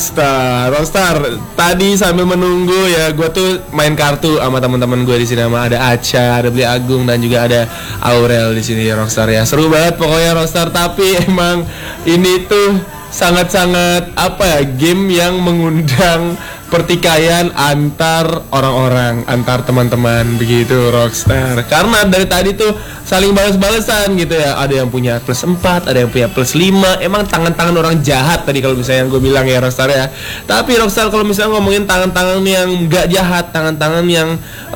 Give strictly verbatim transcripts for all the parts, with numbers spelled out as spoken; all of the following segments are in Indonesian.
Rockstar, Rockstar. Tadi sambil menunggu ya, gue tuh main kartu sama teman-teman gue di sini, sama ada Aca, ada Beli Agung dan juga ada Aurel di sini ya Rockstar ya. Seru banget pokoknya Rockstar, tapi emang ini tuh sangat-sangat apa ya, game yang mengundang pertikaian antar orang-orang, antar teman-teman begitu Rockstar. Karena dari tadi tuh saling balas-balasan gitu ya. Ada yang punya plus empat, ada yang punya plus lima. Emang tangan-tangan orang jahat tadi kalau misalnya gue bilang ya Rockstar ya. Tapi Rockstar kalau misalnya ngomongin tangan-tangan yang gak jahat, tangan-tangan yang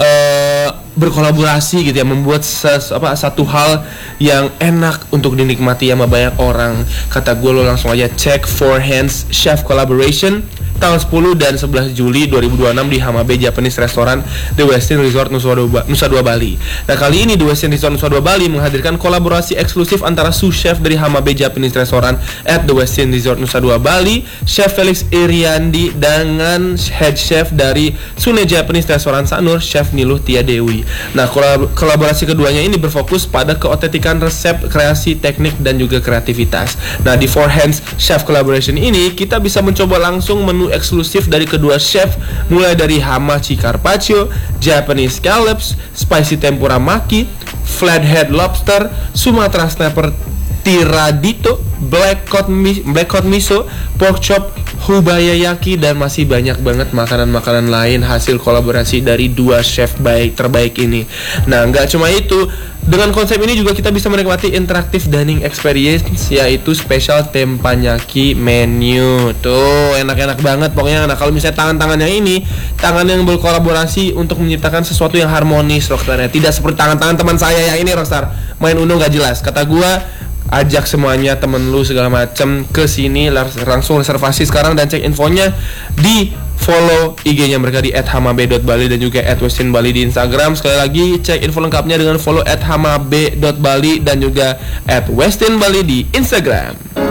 uh, berkolaborasi gitu ya, membuat ses, apa, satu hal yang enak untuk dinikmati sama banyak orang. Kata gue, lo langsung aja cek Four Hands Chef Collaboration tanggal sepuluh dan sebelas Juli dua ribu dua puluh enam di Hamabe Japanese Restaurant The Westin Resort Nusa Dua, Nusa Dua Bali. Nah, kali ini The Westin Resort Nusa Dua Bali menghadirkan kolaborasi eksklusif antara sous chef dari Hamabe Japanese Restaurant at The Westin Resort Nusa Dua Bali, Chef Felix Iriandi, dengan head chef dari Sune Japanese Restaurant Sanur, Chef Niluh Tia Dewi. Nah, kolaborasi keduanya ini berfokus pada keotentikan resep, kreasi, teknik, dan juga kreativitas. Nah, di Four Hands Chef Collaboration ini kita bisa mencoba langsung menu eksklusif dari kedua chef, mulai dari hamachi carpaccio, Japanese scallops, spicy tempura maki, flathead lobster, Sumatra snapper tiradito, black cod miso, black cod miso, pork chop, hubayayaki, dan masih banyak banget makanan-makanan lain hasil kolaborasi dari dua chef baik terbaik ini. Nah, nggak cuma itu, dengan konsep ini juga kita bisa menikmati interactive dining experience, yaitu special teppanyaki menu. Tuh, enak-enak banget pokoknya. Nah, kalau misalnya tangan-tangannya ini, tangan yang berkolaborasi untuk menciptakan sesuatu yang harmonis Rockstar ya. Tidak seperti tangan-tangan teman saya yang ini Rockstar, main Uno nggak jelas. Kata gua, ajak semuanya, temen lu segala macem ke sini, langsung reservasi sekarang dan cek infonya di follow I G-nya mereka di et hamabe dot bali dan juga et westin bali di Instagram. Sekali lagi cek info lengkapnya dengan follow et hamabe dot bali dan juga et westin bali di Instagram.